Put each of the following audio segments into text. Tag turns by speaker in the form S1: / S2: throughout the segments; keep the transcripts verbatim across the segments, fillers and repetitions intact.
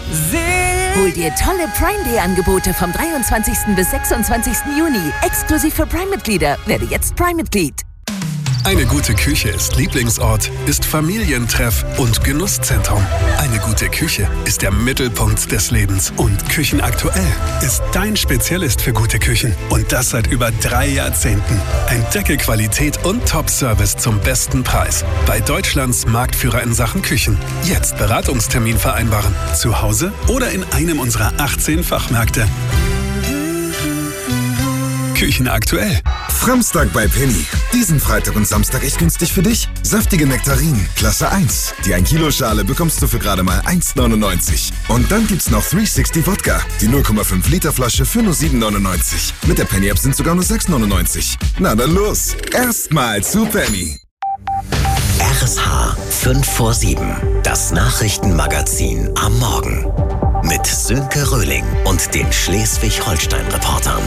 S1: Hol dir tolle Prime Day Angebote vom dreiundzwanzigsten bis sechsundzwanzigsten Juni. Exklusiv für Prime-Mitglieder. Werde jetzt Prime-Mitglied.
S2: Eine gute Küche ist Lieblingsort, ist Familientreff und Genusszentrum. Eine gute Küche ist der Mittelpunkt des Lebens. Und Küchenaktuell ist dein Spezialist für gute Küchen. Und das seit über drei Jahrzehnten. Entdecke Qualität und Top-Service zum besten Preis. Bei Deutschlands Marktführer in Sachen Küchen. Jetzt Beratungstermin vereinbaren. Zu Hause oder in einem unserer achtzehn Fachmärkte. Küchenaktuell.
S3: Framstag bei Penny. Diesen Freitag und Samstag echt günstig für dich. Saftige Nektarinen, Klasse eins. Die ein Kilo Schale bekommst du für gerade mal eins neunundneunzig. Und dann gibt's noch dreihundertsechzig Wodka. Die null Komma fünf Liter Flasche für nur sieben neunundneunzig. Mit der Penny App sind sogar nur sechs neunundneunzig. Na dann los. Erstmal zu Penny.
S4: R S H fünf vor sieben. Das Nachrichtenmagazin am Morgen. Mit Sönke Röhling und den Schleswig-Holstein-Reportern.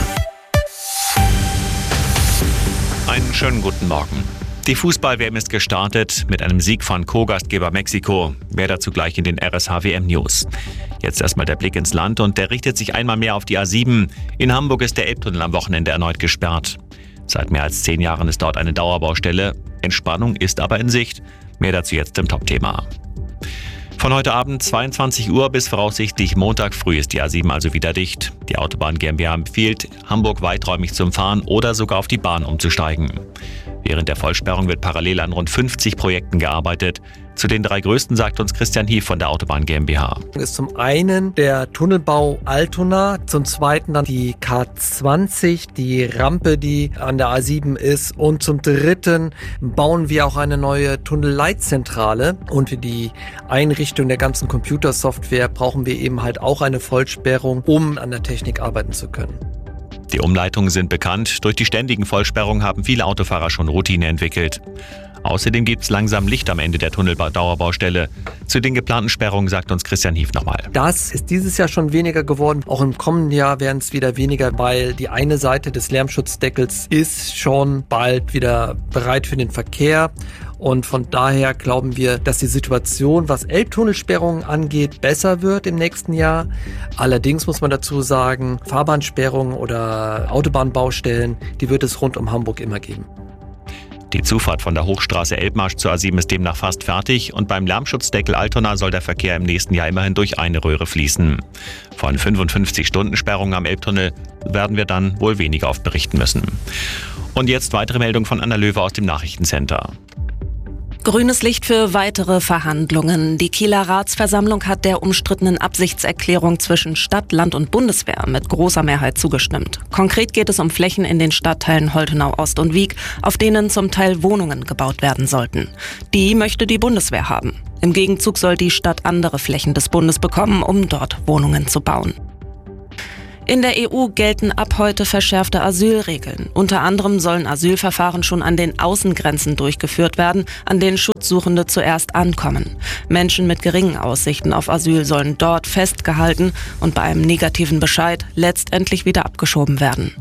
S5: Einen schönen guten Morgen. Die Fußball-W M ist gestartet mit einem Sieg von Co-Gastgeber Mexiko. Mehr dazu gleich in den R S H W M News. Jetzt erstmal der Blick ins Land und der richtet sich einmal mehr auf die A sieben. In Hamburg ist der Elbtunnel am Wochenende erneut gesperrt. Seit mehr als zehn Jahren ist dort eine Dauerbaustelle. Entspannung ist aber in Sicht. Mehr dazu jetzt im Top-Thema. Von heute Abend zweiundzwanzig Uhr bis voraussichtlich Montag früh ist die A sieben also wieder dicht. Die Autobahn GmbH empfiehlt, Hamburg weiträumig zum Fahren oder sogar auf die Bahn umzusteigen. Während der Vollsperrung wird parallel an rund fünfzig Projekten gearbeitet. Zu den drei größten sagt uns Christian Hief von der Autobahn GmbH.
S6: Das ist zum einen der Tunnelbau Altona, zum zweiten dann die K zwanzig, die Rampe, die an der A sieben ist, und zum dritten bauen wir auch eine neue Tunnelleitzentrale. Und für die Einrichtung der ganzen Computersoftware brauchen wir eben halt auch eine Vollsperrung, um an der Technik arbeiten zu können.
S5: Die Umleitungen sind bekannt. Durch die ständigen Vollsperrungen haben viele Autofahrer schon Routine entwickelt. Außerdem gibt es langsam Licht am Ende der Tunneldauerbaustelle. Zu den geplanten Sperrungen sagt uns Christian Hief nochmal.
S6: Das ist dieses Jahr schon weniger geworden. Auch im kommenden Jahr werden es wieder weniger, weil die eine Seite des Lärmschutzdeckels ist schon bald wieder bereit für den Verkehr. Und von daher glauben wir, dass die Situation, was Elbtunnelsperrungen angeht, besser wird im nächsten Jahr. Allerdings muss man dazu sagen, Fahrbahnsperrungen oder Autobahnbaustellen, die wird es rund um Hamburg immer geben.
S5: Die Zufahrt von der Hochstraße Elbmarsch zur A sieben ist demnach fast fertig und beim Lärmschutzdeckel Altona soll der Verkehr im nächsten Jahr immerhin durch eine Röhre fließen. Von fünfundfünfzig Stunden Sperrung am Elbtunnel werden wir dann wohl weniger oft berichten müssen. Und jetzt weitere Meldung von Anna Löwe aus dem Nachrichtencenter.
S7: Grünes Licht für weitere Verhandlungen. Die Kieler Ratsversammlung hat der umstrittenen Absichtserklärung zwischen Stadt, Land und Bundeswehr mit großer Mehrheit zugestimmt. Konkret geht es um Flächen in den Stadtteilen Holtenau Ost und Wiek, auf denen zum Teil Wohnungen gebaut werden sollten. Die möchte die Bundeswehr haben. Im Gegenzug soll die Stadt andere Flächen des Bundes bekommen, um dort Wohnungen zu bauen. In der E U gelten ab heute verschärfte Asylregeln. Unter anderem sollen Asylverfahren schon an den Außengrenzen durchgeführt werden, an denen Schutzsuchende zuerst ankommen. Menschen mit geringen Aussichten auf Asyl sollen dort festgehalten und bei einem negativen Bescheid letztendlich wieder abgeschoben werden.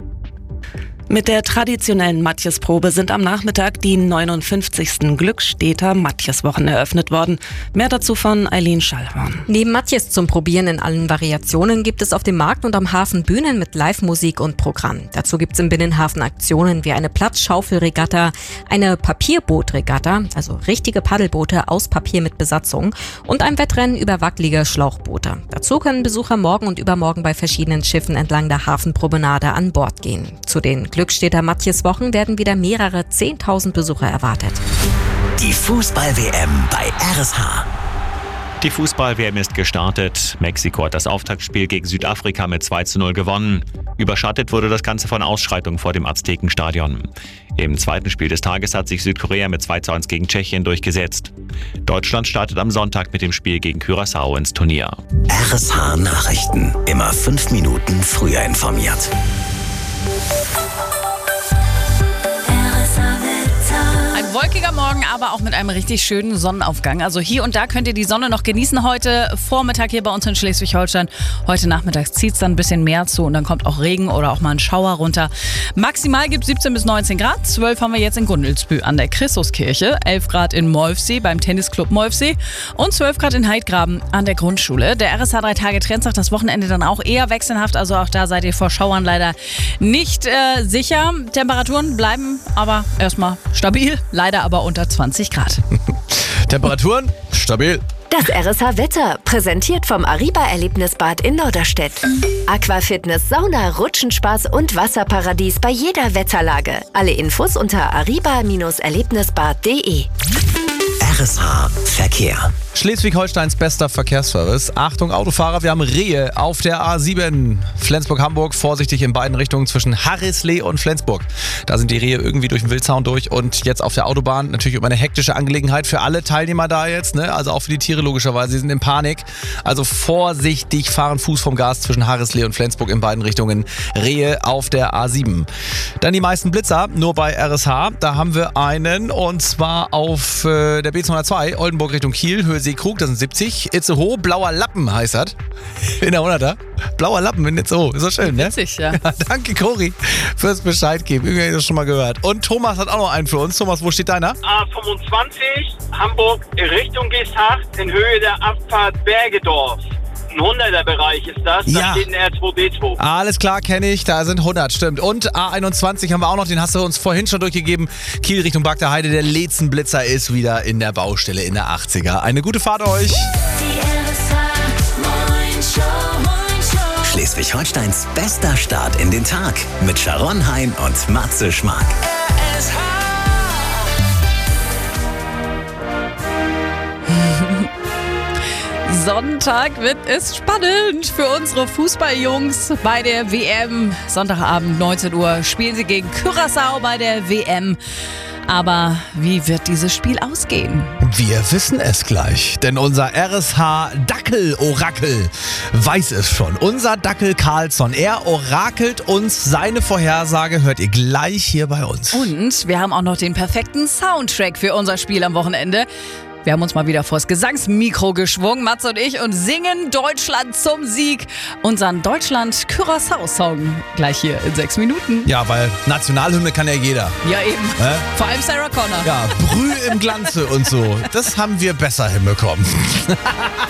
S7: Mit der traditionellen Matjesprobe sind am Nachmittag die neunundfünfzigsten Glückstädter Matjeswochen eröffnet worden. Mehr dazu von Eileen Schallhorn.
S8: Neben Matjes zum Probieren in allen Variationen gibt es auf dem Markt und am Hafen Bühnen mit Live-Musik und Programm. Dazu gibt es im Binnenhafen Aktionen wie eine Platzschaufelregatta, eine Papierbootregatta, also richtige Paddelboote aus Papier mit Besatzung, und ein Wettrennen über wackelige Schlauchboote. Dazu können Besucher morgen und übermorgen bei verschiedenen Schiffen entlang der Hafenpromenade an Bord gehen. Zu den Glückstädter Matjeswochen werden wieder mehrere zehntausend Besucher erwartet.
S4: Die Fußball-W M bei R S H.
S5: Die Fußball-W M ist gestartet. Mexiko hat das Auftaktspiel gegen Südafrika mit zwei zu null gewonnen. Überschattet wurde das Ganze von Ausschreitungen vor dem Aztekenstadion. Im zweiten Spiel des Tages hat sich Südkorea mit zwei zu eins gegen Tschechien durchgesetzt. Deutschland startet am Sonntag mit dem Spiel gegen Curaçao ins Turnier.
S4: R S H Nachrichten. Immer fünf Minuten früher informiert.
S9: Ein wolkiger Wolkiger Morgen, aber auch mit einem richtig schönen Sonnenaufgang. Also hier und da könnt ihr die Sonne noch genießen heute Vormittag hier bei uns in Schleswig-Holstein. Heute Nachmittag zieht es dann ein bisschen mehr zu und dann kommt auch Regen oder auch mal ein Schauer runter. Maximal gibt es siebzehn bis neunzehn Grad. zwölf haben wir jetzt in Gundelsbü an der Christuskirche, elf Grad in Molfsee beim Tennisclub Molfsee und zwölf Grad in Heidgraben an der Grundschule. Der R S H drei Tage Trend sagt das Wochenende dann auch eher wechselhaft, also auch da seid ihr vor Schauern leider nicht äh, sicher. Temperaturen bleiben aber erstmal stabil, leider aber unter zwanzig Grad.
S10: Temperaturen stabil.
S11: Das R S H-Wetter, präsentiert vom Ariba Erlebnisbad in Norderstedt. Aquafitness, Sauna, Rutschenspaß und Wasserparadies bei jeder Wetterlage. Alle Infos unter ariba Erlebnisbad punkt de.
S4: R S H Verkehr.
S10: Schleswig-Holsteins bester Verkehrsservice. Achtung Autofahrer, wir haben Rehe auf der A sieben. Flensburg-Hamburg, vorsichtig in beiden Richtungen zwischen Harrislee und Flensburg. Da sind die Rehe irgendwie durch den Wildzaun durch und jetzt auf der Autobahn natürlich immer eine hektische Angelegenheit für alle Teilnehmer da jetzt, ne? Also auch für die Tiere logischerweise, sie sind in Panik. Also vorsichtig fahren, Fuß vom Gas zwischen Harrislee und Flensburg in beiden Richtungen. Rehe auf der A sieben. Dann die meisten Blitzer, nur bei R S H. Da haben wir einen und zwar auf äh, der B zweihundertzwei, Oldenburg Richtung Kiel, Höhe Seekrug, das sind siebzig. Itzehoe, blauer Lappen heißt das. In der hunderter. Blauer Lappen in Itzehoe. Ist doch schön, ne?
S9: Witzig, ja.
S10: Ja, danke, Cori, fürs Bescheid geben. Irgendwie habe ich das schon mal gehört. Und Thomas hat auch noch einen für uns. Thomas, wo steht deiner?
S12: A fünfundzwanzig, Hamburg Richtung Geesthacht, in Höhe der Abfahrt Bergedorf. Ein hunderter Bereich ist das, da
S10: Ja.
S12: steht ein R zwei D zwei.
S10: Alles klar, kenne ich. Da sind hundert, stimmt. Und A einundzwanzig haben wir auch noch, den hast du uns vorhin schon durchgegeben. Kiel Richtung Bagdaheide, der Leetzenblitzer ist wieder in der Baustelle in der achtziger. Eine gute Fahrt euch.
S4: Schleswig-Holsteins bester Start in den Tag mit Sharon Hein und Matze Schmark.
S9: Sonntag wird es spannend für unsere Fußballjungs bei der W M. Sonntagabend neunzehn Uhr spielen sie gegen Curaçao bei der W M. Aber wie wird dieses Spiel ausgehen?
S10: Wir wissen es gleich, denn unser R S H-Dackel-Orakel weiß es schon. Unser Dackel Carlsson, er orakelt uns seine Vorhersage, hört ihr gleich hier bei uns.
S9: Und wir haben auch noch den perfekten Soundtrack für unser Spiel am Wochenende. Wir haben uns mal wieder vors Gesangsmikro geschwungen, Mats und ich, und singen Deutschland zum Sieg. Unseren Deutschland-Curaçao-Song gleich hier in sechs Minuten.
S10: Ja, weil Nationalhymne kann ja jeder.
S9: Ja, eben.
S10: Hä?
S9: Vor allem Sarah Connor.
S10: Ja, Brühe im Glanze und so. Das haben wir besser hinbekommen.